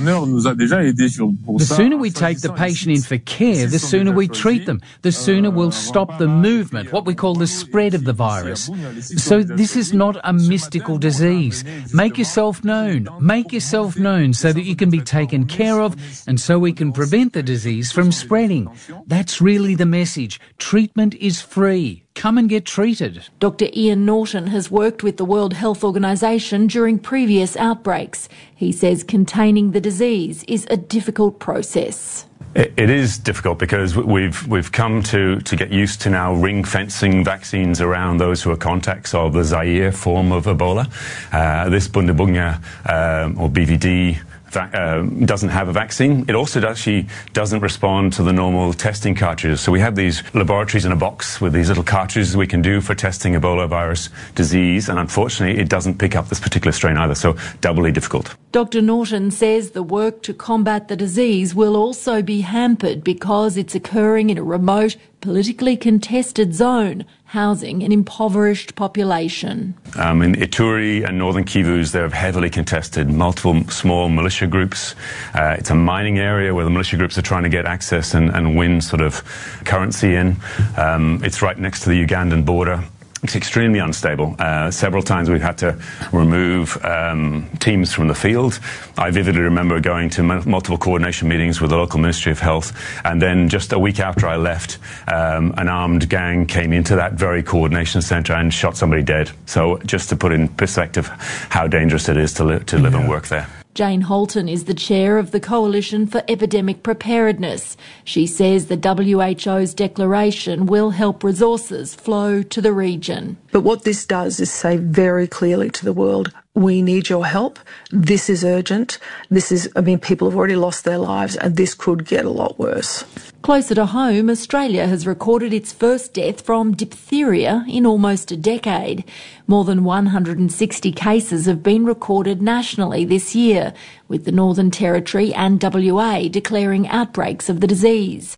The sooner we take the patient in for care, the sooner we treat them. The sooner we'll stop the movement, what we call the spread of the virus. So this is not a mystical disease. Make yourself known. Make yourself known so that you can be taken care of and so we can prevent the disease from spreading. That's really the message. Treatment is free. Come and get treated. Dr. Ian Norton has worked with the World Health Organization during previous outbreaks. He says containing the disease is a difficult process. It is difficult because we've come to get used to now ring fencing vaccines around those who are contacts of the Zaire form of Ebola. This Bundibugyo or BVD doesn't have a vaccine. It also actually doesn't respond to the normal testing cartridges. So we have these laboratories in a box with these little cartridges we can do for testing Ebola virus disease, and unfortunately it doesn't pick up this particular strain either, so doubly difficult. Dr. Norton says the work to combat the disease will also be hampered because it's occurring in a remote, politically contested zone, housing an impoverished population. In Ituri and northern Kivus, they're heavily contested, multiple small militia groups. It's a mining area where the militia groups are trying to get access and win sort of currency in. It's right next to the Ugandan border. It's extremely unstable. Several times we've had to remove teams from the field. I vividly remember going to multiple coordination meetings with the local Ministry of Health, and then just a week after I left, an armed gang came into that very coordination centre and shot somebody dead. So just to put in perspective how dangerous it is to live and work there. Jane Holton is the chair of the Coalition for Epidemic Preparedness. She says the WHO's declaration will help resources flow to the region. But what this does is say very clearly to the world, we need your help. This is urgent. People have already lost their lives and this could get a lot worse. Closer to home, Australia has recorded its first death from diphtheria in almost a decade. More than 160 cases have been recorded nationally this year, with the Northern Territory and WA declaring outbreaks of the disease.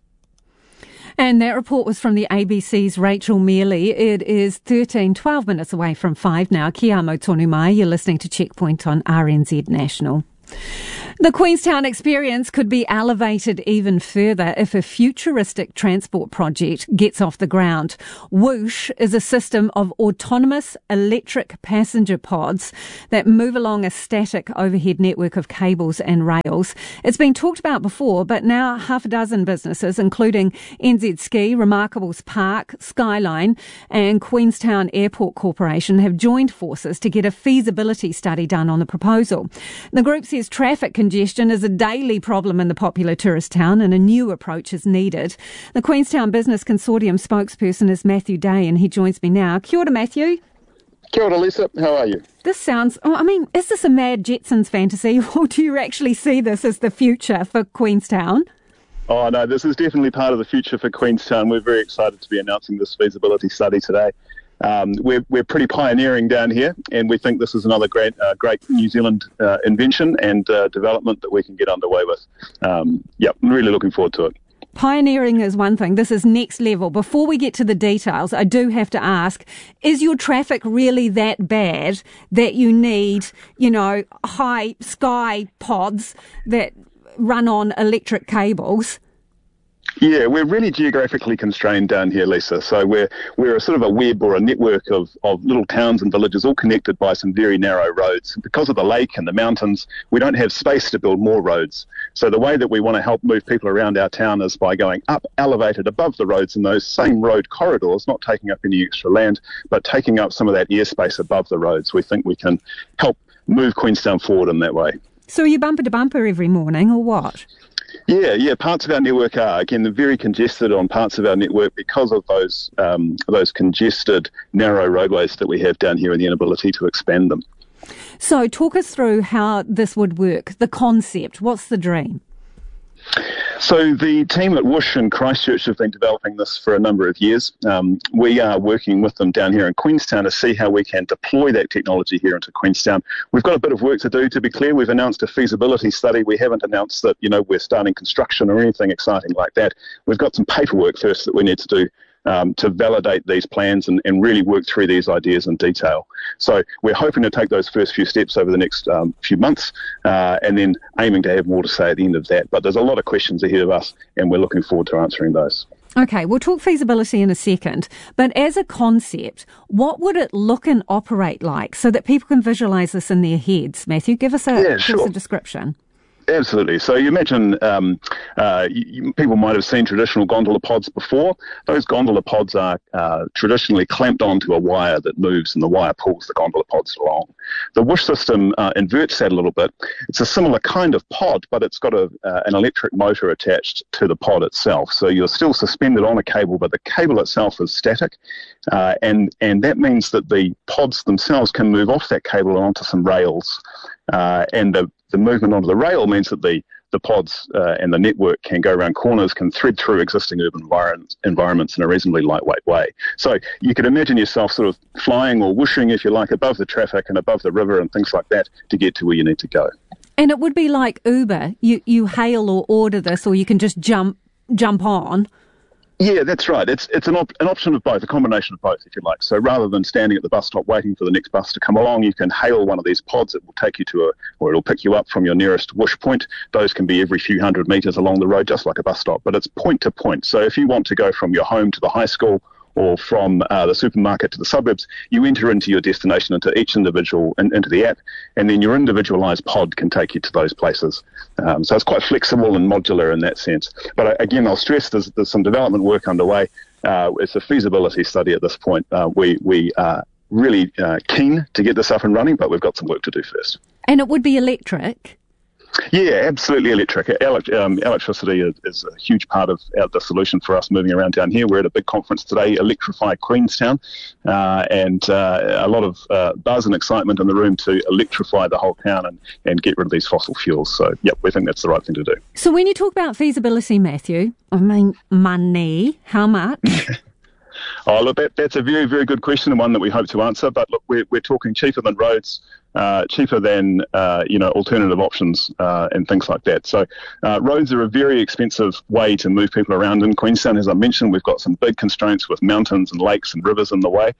And that report was from the ABC's Rachel Mealy. It is 12 minutes away from 5 now. Kia amo tonu mai. You're listening to Checkpoint on RNZ National. The Queenstown experience could be elevated even further if a futuristic transport project gets off the ground. Whoosh is a system of autonomous electric passenger pods that move along a static overhead network of cables and rails. It's been talked about before, but now half a dozen businesses, including NZ Ski, Remarkables Park, Skyline and Queenstown Airport Corporation, have joined forces to get a feasibility study done on the proposal. The group says traffic congestion is a daily problem in the popular tourist town and a new approach is needed. The Queenstown Business Consortium spokesperson is Matthew Day and he joins me now. Kia ora, Matthew. Kia ora, Lisa. How are you? This sounds, is this a mad Jetsons fantasy or do you actually see this as the future for Queenstown? Oh, no, this is definitely part of the future for Queenstown. We're very excited to be announcing this feasibility study today. We're pretty pioneering down here, and we think this is another great New Zealand invention and development that we can get underway with. I'm really looking forward to it. Pioneering is one thing. This is next level. Before we get to the details, I do have to ask, is your traffic really that bad that you need, high sky pods that run on electric cables? Yeah, we're really geographically constrained down here, Lisa. So we're a sort of a web or a network of little towns and villages all connected by some very narrow roads. Because of the lake and the mountains, we don't have space to build more roads. So the way that we want to help move people around our town is by going up elevated above the roads in those same road corridors, not taking up any extra land, but taking up some of that airspace above the roads. We think we can help move Queenstown forward in that way. So are you bumper to bumper every morning or what? Yeah. Parts of our network are. Again, they're very congested on parts of our network because of those congested, narrow roadways that we have down here and the inability to expand them. So talk us through how this would work, the concept. What's the dream? So the team at Whoosh in Christchurch have been developing this for a number of years. We are working with them down here in Queenstown to see how we can deploy that technology here into Queenstown. We've got a bit of work to do, to be clear. We've announced a feasibility study. We haven't announced that, we're starting construction or anything exciting like that. We've got some paperwork first that we need to do to validate these plans and really work through these ideas in detail. So we're hoping to take those first few steps over the next few months and then aiming to have more to say at the end of that. But there's a lot of questions ahead of us and we're looking forward to answering those. Okay, we'll talk feasibility in a second, but as a concept, what would it look and operate like so that people can visualise this in their heads? Matthew, give us a description. Absolutely. So you imagine people might have seen traditional gondola pods before. Those gondola pods are traditionally clamped onto a wire that moves and the wire pulls the gondola pods along. The Whoosh system inverts that a little bit. It's a similar kind of pod, but it's got an electric motor attached to the pod itself. So you're still suspended on a cable, but the cable itself is static. And that means that the pods themselves can move off that cable and onto some rails. And the movement onto the rail means that the pods and the network can go around corners, can thread through existing urban environments in a reasonably lightweight way. So you could imagine yourself sort of flying or whooshing, if you like, above the traffic and above the river and things like that to get to where you need to go. And it would be like Uber. You hail or order this, or you can just jump on. Yeah, that's right. It's an option of both, a combination of both, if you like. So rather than standing at the bus stop waiting for the next bus to come along, you can hail one of these pods. It will take you or it'll pick you up from your nearest Whoosh point. Those can be every few hundred metres along the road, just like a bus stop, but it's point to point. So if you want to go from your home to the high school or from the supermarket to the suburbs, you enter into your destination into each individual, into the app, and then your individualised pod can take you to those places. So it's quite flexible and modular in that sense. But again, I'll stress there's some development work underway. It's a feasibility study at this point. We are really keen to get this up and running, but we've got some work to do first. And it would be electric? Yeah, absolutely electric. Electricity is a huge part of the solution for us moving around down here. We're at a big conference today, Electrify Queenstown, and a lot of buzz and excitement in the room to electrify the whole town and get rid of these fossil fuels. So, yeah, we think that's the right thing to do. So when you talk about feasibility, Matthew, I mean money, how much? Oh, look, that's a very, very good question and one that we hope to answer. But look, we're talking cheaper than roads, cheaper than alternative options and things like that. So roads are a very expensive way to move people around in Queenstown. As I mentioned, we've got some big constraints with mountains and lakes and rivers in the way.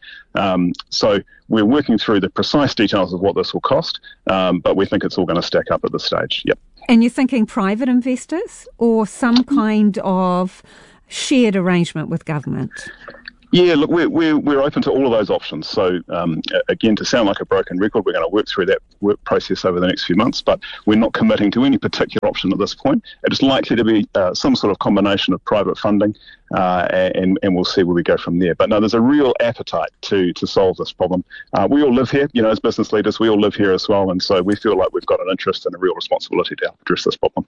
So we're working through the precise details of what this will cost, but we think it's all going to stack up at this stage. Yep. And you're thinking private investors or some kind of shared arrangement with government? Yeah, look, we're open to all of those options. So, again, to sound like a broken record, we're going to work through that work process over the next few months, but we're not committing to any particular option at this point. It is likely to be some sort of combination of private funding, and we'll see where we go from there. But no, there's a real appetite to solve this problem. We all live here, as business leaders, we all live here as well, and so we feel like we've got an interest and a real responsibility to address this problem.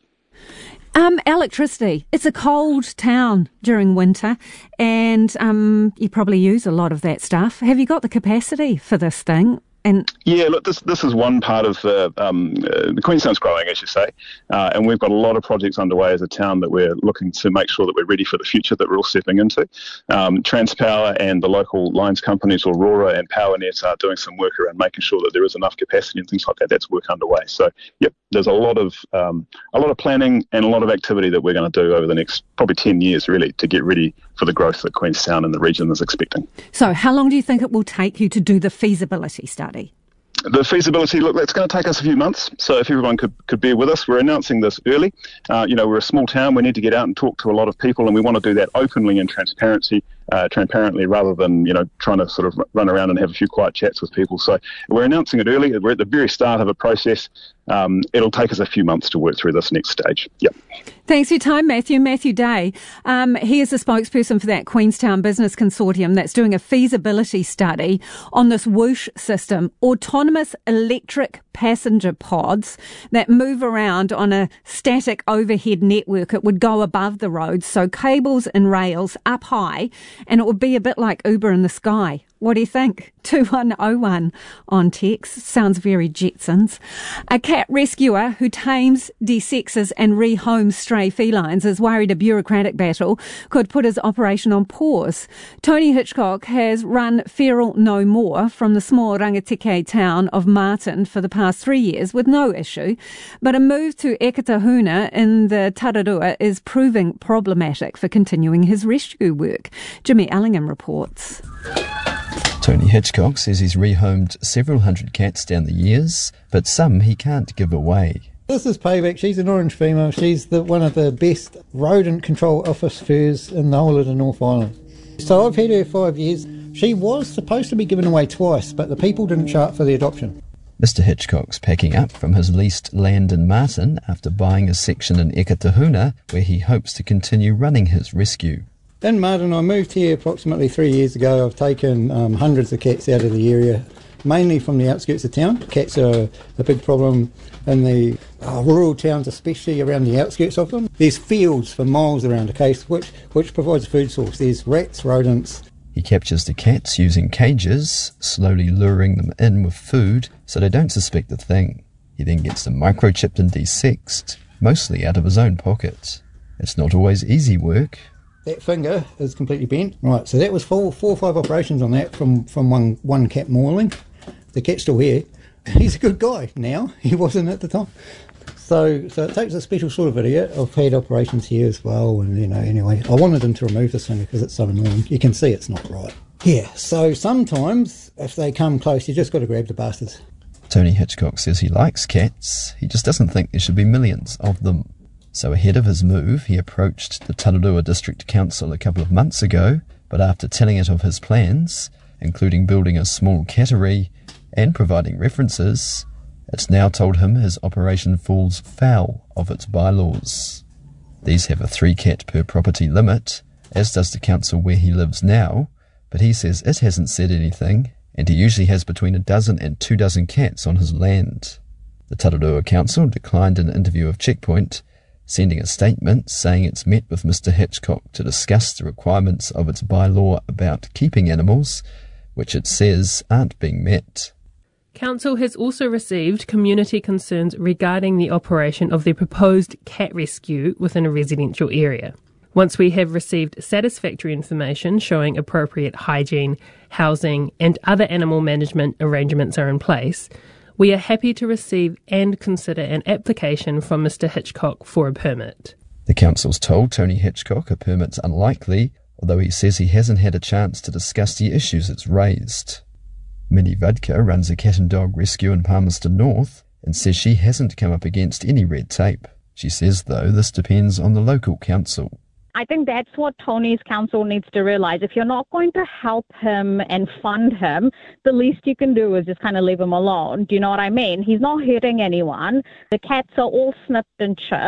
Electricity. It's a cold town during winter, and you probably use a lot of that stuff. Have you got the capacity for this thing? Yeah, look, this is one part of the Queenstown's growing, as you say, and we've got a lot of projects underway as a town that we're looking to make sure that we're ready for the future that we're all stepping into. Transpower and the local lines companies, Aurora and PowerNet, are doing some work around making sure that there is enough capacity and things like that. That's work underway. So, yep, there's a lot of planning and a lot of activity that we're going to do over the next probably 10 years, really, to get ready for the growth that Queenstown and the region is expecting. So how long do you think it will take you to do the feasibility study? The feasibility, look, that's going to take us a few months. So if everyone could bear with us, we're announcing this early. We're a small town. We need to get out and talk to a lot of people, and we want to do that openly and transparently rather than, trying to sort of run around and have a few quiet chats with people. So we're announcing it early. We're at the very start of a process. It'll take us a few months to work through this next stage. Yep. Thanks for your time, Matthew. Matthew Day. He is the spokesperson for that Queenstown Business Consortium that's doing a feasibility study on this Whoosh system, autonomous electric passenger pods that move around on a static overhead network. It would go above the roads, so cables and rails up high, and it would be a bit like Uber in the sky. What do you think? 2101 on text. Sounds very Jetsons. A cat rescuer who tames, desexes and rehomes stray felines is worried a bureaucratic battle could put his operation on pause. Tony Hitchcock has run Feral No More from the small rangatike town of Martin for the past 3 years with no issue, but a move to Eketahuna in the Tararua is proving problematic for continuing his rescue work. Jimmy Allingham reports. Tony Hitchcock says he's rehomed several hundred cats down the years, but some he can't give away. This is Payback. She's an orange female. She's one of the best rodent control officers in the whole of the North Island. So I've had her 5 years. She was supposed to be given away twice, but the people didn't show up for the adoption. Mr. Hitchcock's packing up from his leased land in Martin after buying a section in Eketahuna, where he hopes to continue running his rescue. In Martin, I moved here approximately 3 years ago. I've taken hundreds of cats out of the area, mainly from the outskirts of town. Cats are a big problem in the rural towns, especially around the outskirts of them. There's fields for miles around a case, which provides a food source. There's rats, rodents. He captures the cats using cages, slowly luring them in with food so they don't suspect a thing. He then gets them microchipped and desexed, mostly out of his own pocket. It's not always easy work. That finger is completely bent. Right, so that was 4 or 5 operations on that from one cat mauling. The cat's still here. He's a good guy now. He wasn't at the time. So it takes a special sort of idiot. I've had operations here as well, and anyway, I wanted them to remove this finger because it's so annoying. You can see it's not right. Yeah, so sometimes if they come close, you just got to grab the bastards. Tony Hitchcock says he likes cats. He just doesn't think there should be millions of them. So ahead of his move, he approached the Tararua District Council a couple of months ago, but after telling it of his plans, including building a small cattery and providing references, it's now told him his operation falls foul of its bylaws. These have a 3-cat per property limit, as does the council where he lives now, but he says it hasn't said anything, and he usually has between 12 and 24 cats on his land. The Tararua Council declined an interview of Checkpoint, sending a statement saying it's met with Mr Hitchcock to discuss the requirements of its bylaw about keeping animals, which it says aren't being met. Council has also received community concerns regarding the operation of the proposed cat rescue within a residential area. Once we have received satisfactory information showing appropriate hygiene, housing and other animal management arrangements are in place, we are happy to receive and consider an application from Mr Hitchcock for a permit. The council's told Tony Hitchcock a permit's unlikely, although he says he hasn't had a chance to discuss the issues it's raised. Minnie Vodka runs a cat and dog rescue in Palmerston North and says she hasn't come up against any red tape. She says, though, this depends on the local council. I think that's what Tony's council needs to realise. If you're not going to help him and fund him, the least you can do is just kind of leave him alone. Do you know what I mean? He's not hurting anyone. The cats are all snipped and chipped.